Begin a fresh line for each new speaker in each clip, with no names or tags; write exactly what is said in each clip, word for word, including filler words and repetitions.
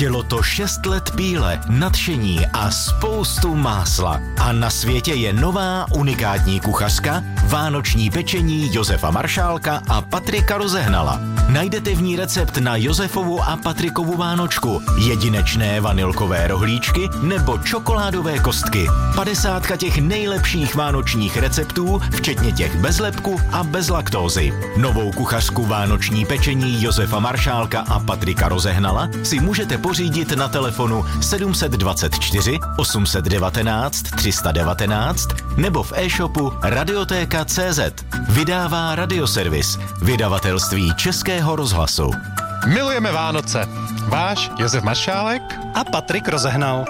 Chtělo to šest let píle, nadšení a spoustu másla. A na světě je nová unikátní kuchařka, vánoční pečení Josefa Maršálka a Patrika Rozehnala. Najdete v ní recept na Josefovu a Patrikovu vánočku, jedinečné vanilkové rohlíčky nebo čokoládové kostky. padesátka těch nejlepších vánočních receptů, včetně těch bez lepku a bez laktózy. Novou kuchařku vánoční pečení Josefa Maršálka a Patrika Rozehnala si můžete pořídit na telefonu sedm dvacet čtyři osm devatenáct tři sta devatenáct nebo v e-shopu radiotéka tečka cé zet. Vydává Radioservis, vydavatelství Českého rozhlasu.
Milujeme Vánoce. Váš Josef Maršálek
a Patrik Rozehnal.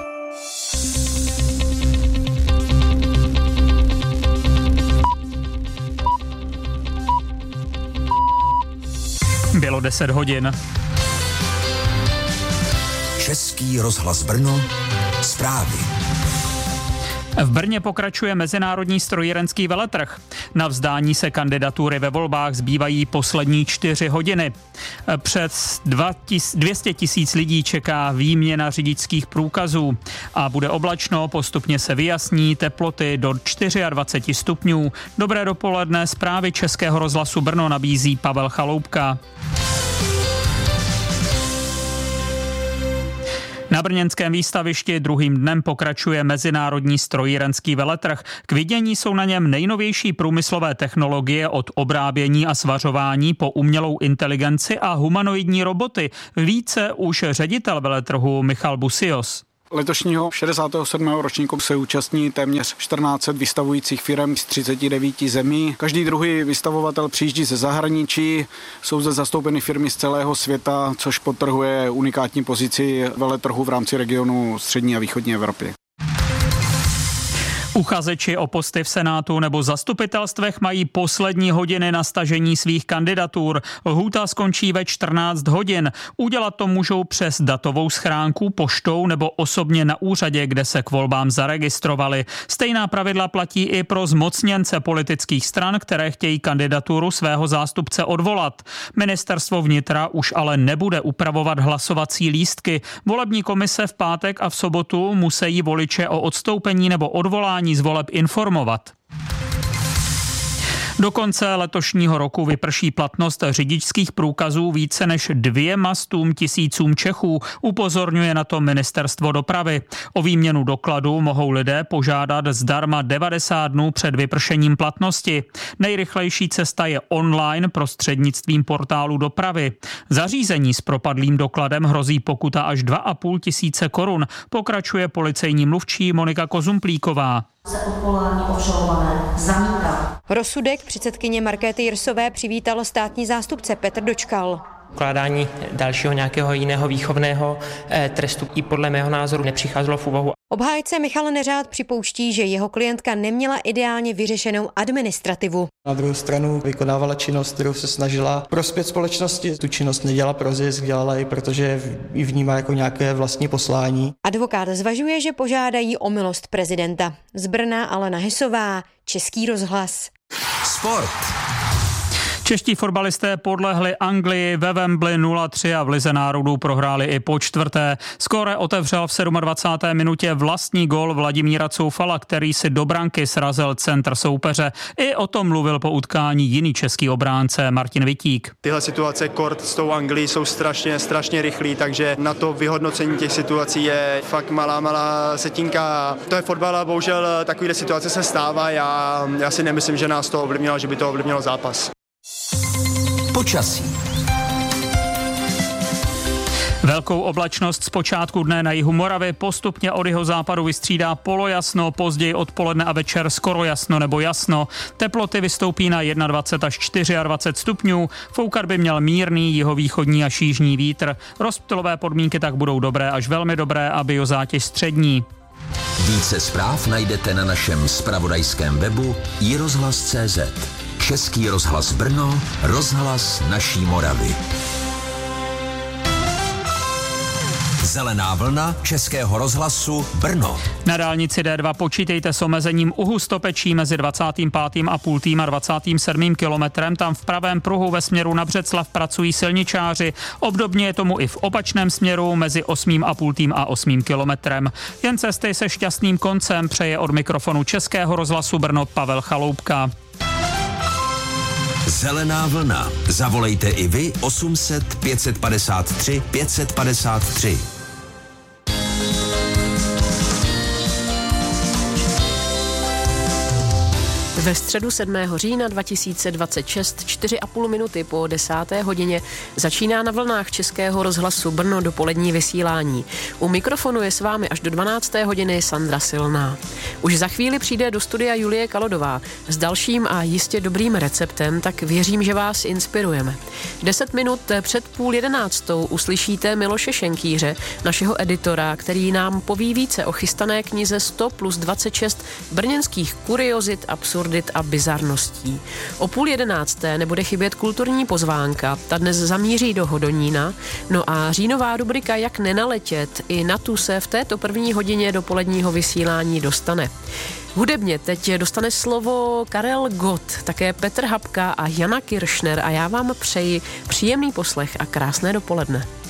Bylo deset hodin.
Český rozhlas Brno, zprávy.
V Brně pokračuje mezinárodní strojírenský veletrh. Na vzdání se kandidatury ve volbách zbývají poslední čtyři hodiny. Přes dvě stě tisíc lidí čeká výměna řidičských průkazů a bude oblačno, postupně se vyjasní teploty do dvacet čtyři stupňů. Dobré dopoledne, zprávy Českého rozhlasu Brno nabízí Pavel Chaloupka. Na brněnském výstavišti druhým dnem pokračuje mezinárodní strojírenský veletrh. K vidění jsou na něm nejnovější průmyslové technologie od obrábění a svařování po umělou inteligenci a humanoidní roboty. Více už ředitel veletrhu Michal Busios.
Letošního šedesátého sedmého ročníku se účastní téměř čtrnáct set vystavujících firem z třiceti devíti zemí. Každý druhý vystavovatel přijíždí ze zahraničí, jsou zde zastoupeny firmy z celého světa, což podtrhuje unikátní pozici veletrhu v rámci regionu střední a východní Evropy.
Uchazeči o posty v Senátu nebo zastupitelstvech mají poslední hodiny na stažení svých kandidatur. Lhůta skončí ve čtrnáct hodin. Udělat to můžou přes datovou schránku, poštou nebo osobně na úřadě, kde se k volbám zaregistrovali. Stejná pravidla platí i pro zmocněnce politických stran, které chtějí kandidaturu svého zástupce odvolat. Ministerstvo vnitra už ale nebude upravovat hlasovací lístky. Volební komise v pátek a v sobotu musí voliče o odstoupení nebo odvolání z voleb informovat. Do konce letošního roku vyprší platnost řidičských průkazů více než dvěma stům tisícům Čechů, upozorňuje na to Ministerstvo dopravy. O výměnu dokladu mohou lidé požádat zdarma devadesát dnů před vypršením platnosti. Nejrychlejší cesta je online prostřednictvím portálu dopravy. Zařízení s propadlým dokladem hrozí pokuta až dva a půl tisíce korun, pokračuje policejní mluvčí Monika Kozumplíková.
Se odvolání obžalované zamítá.
Rozsudek předsedkyně Markéty Jirsové přivítal státní zástupce Petr Dočkal.
Ukládání dalšího nějakého jiného výchovného eh, trestu i podle mého názoru nepřicházelo v úvahu.
Obhájce Michal Neřád připouští, že jeho klientka neměla ideálně vyřešenou administrativu.
Na druhou stranu vykonávala činnost, kterou se snažila prospět společnosti. Tu činnost nedělala pro zisk, dělala i protože ji vnímá jako nějaké vlastní poslání.
Advokát zvažuje, že požádají o milost prezidenta. Z Brna Alena Hesová, Český rozhlas.
Sport.
Čeští fotbalisté podlehli Anglii ve Wembley nula tři a v Lize národů prohráli i po čtvrté. Skóre otevřel v dvacáté sedmé minutě vlastní gól Vladimíra Coufala, který si do branky srazil centr soupeře. I o tom mluvil po utkání jiný český obránce Martin Vitík.
Tyhle situace kort s tou Anglií jsou strašně, strašně rychlý, takže na to vyhodnocení těch situací je fakt malá, malá setinka. To je fotbal a bohužel takovýhle situace se stává. Já, já si nemyslím, že nás to ovlivnilo, že by to ovlivnilo zápas.
Počasí.
Velkou oblačnost z počátku dne na jihu Moravy postupně od jeho západu vystřídá polojasno, později odpoledne a večer skoro jasno nebo jasno. Teploty vystoupí na dvacet jedna až dvacet čtyři stupňů, foukat by měl mírný jihovýchodní a jižní vítr. Rozptylové podmínky tak budou dobré až velmi dobré a biozátěž střední.
Více zpráv najdete na našem zpravodajském webu i rozhlas tečka cé zet. Český rozhlas Brno, rozhlas naší Moravy. Zelená vlna Českého rozhlasu Brno.
Na dálnici D dva počítejte s omezením u Hustopečí mezi dvacátým pátým a půl a dvacátým sedmým kilometrem. Tam v pravém pruhu ve směru na Břeclav pracují silničáři. Obdobně je tomu i v opačném směru mezi osmým a půl a osmým kilometrem. Jen cesty se šťastným koncem přeje od mikrofonu Českého rozhlasu Brno Pavel Chaloupka.
Zelená vlna. Zavolejte i vy osm set pět padesát tři pět padesát tři.
Ve středu sedmého října dva tisíce dvacet šest, čtyři a půl minuty po desáté hodině, začíná na vlnách Českého rozhlasu Brno dopolední vysílání. U mikrofonu je s vámi až do dvanácté hodiny Sandra Silná. Už za chvíli přijde do studia Julie Kalodová s dalším a jistě dobrým receptem, tak věřím, že vás inspirujeme. Deset minut před půl jedenáctou uslyšíte Miloše Šenkýře, našeho editora, který nám poví více o chystané knize sto plus dvacet šest brněnských kuriozit, absurdit a bizarností. O půl jedenácté nebude chybět kulturní pozvánka, ta dnes zamíří do Hodonína, no a říjnová rubrika Jak nenaletět, i na tu se v této první hodině dopoledního vysílání dostane. Hudebně teď dostane slovo Karel Gott, také Petr Habka a Jana Kiršner a já vám přeji příjemný poslech a krásné dopoledne.